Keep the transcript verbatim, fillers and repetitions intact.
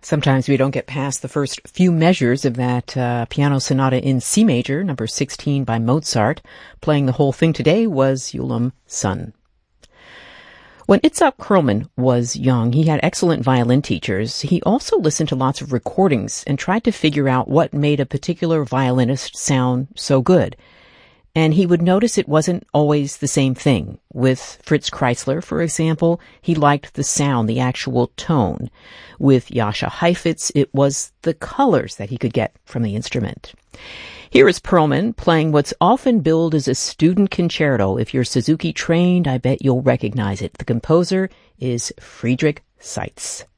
Sometimes we don't get past the first few measures of that uh, piano sonata in C major, number sixteen by Mozart. Playing the whole thing today was Ulam Sun. When Itzhak Perlman was young, he had excellent violin teachers. He also listened to lots of recordings and tried to figure out what made a particular violinist sound so good. And he would notice it wasn't always the same thing. With Fritz Kreisler, for example, he liked the sound, the actual tone. With Jascha Heifetz, it was the colors that he could get from the instrument. Here is Perlman playing what's often billed as a student concerto. If you're Suzuki trained, I bet you'll recognize it. The composer is Friedrich Seitz.